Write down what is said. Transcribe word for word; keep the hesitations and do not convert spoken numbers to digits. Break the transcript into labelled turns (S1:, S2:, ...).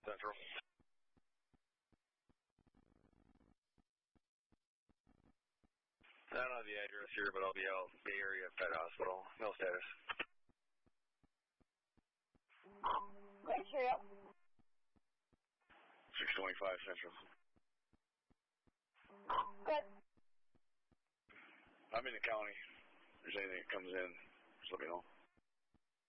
S1: Central. I don't have the address here, but I'll be out Bay Area Pet Hospital. No status.
S2: Great, cheerio.
S1: six twenty-five Central.
S2: Good.
S1: I'm in the county. If there's anything that comes in, just let me know.